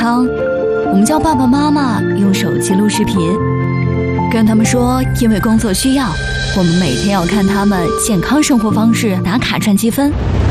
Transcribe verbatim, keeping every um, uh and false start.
康，我们叫爸爸妈妈用手机录视频，跟他们说，因为工作需要，我们每天要看他们健康生活方式打卡赚积分。